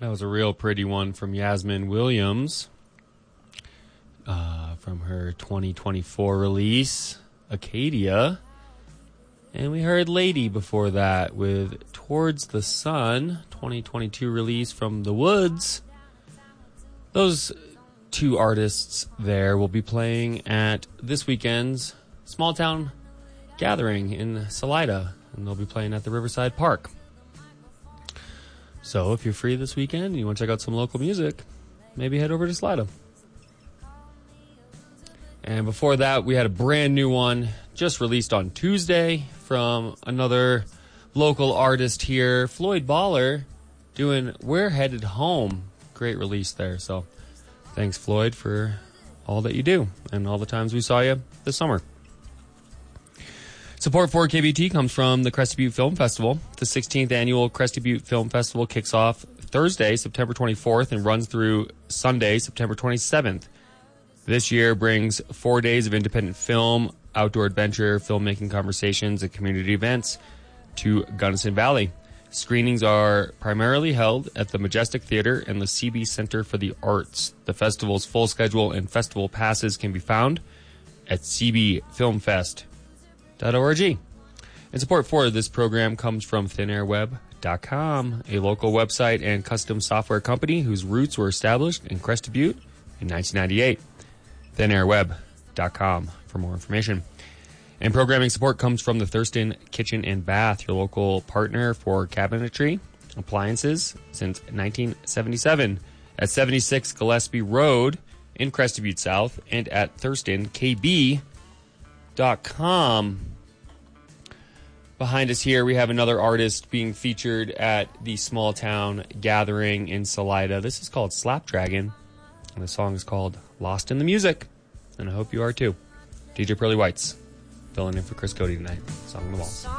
That was a real pretty one from Yasmin Williams from her 2024 release, Acadia. And we heard Lady before that with Towards the Sun, 2022 release from The Woods. Those two artists there will be playing at this weekend's Small Town Gathering in Salida, and they'll be playing at the Riverside Park. So if you're free this weekend and you want to check out some local music, maybe head over to Salida. And before that, we had a brand new one just released on Tuesday from another local artist here, Floyd Baller, doing We're Headed Home. Great release there. So thanks, Floyd, for all that you do and all the times we saw you this summer. Support for KBT comes from the Crested Butte Film Festival. The 16th annual Crested Butte Film Festival kicks off Thursday, September 24th, and runs through Sunday, September 27th. This year brings 4 days of independent film, outdoor adventure, filmmaking conversations, and community events to Gunnison Valley. Screenings are primarily held at the Majestic Theater and the CB Center for the Arts. The festival's full schedule and festival passes can be found at cbfilmfest.org. And support for this program comes from ThinAirWeb.com, a local website and custom software company whose roots were established in Crested Butte in 1998. ThinAirWeb.com for more information. And programming support comes from the Thurston Kitchen and Bath, your local partner for cabinetry appliances since 1977 at 76 Gillespie Road in Crested Butte South and at ThurstonKB.com. Behind us here, we have another artist being featured at the Small Town Gathering in Salida. This is called Slapdragon, and the song is called Lost in the Music. And I hope you are too. DJ Pearly Whites filling in for Chris Cody tonight. Song on the Wall.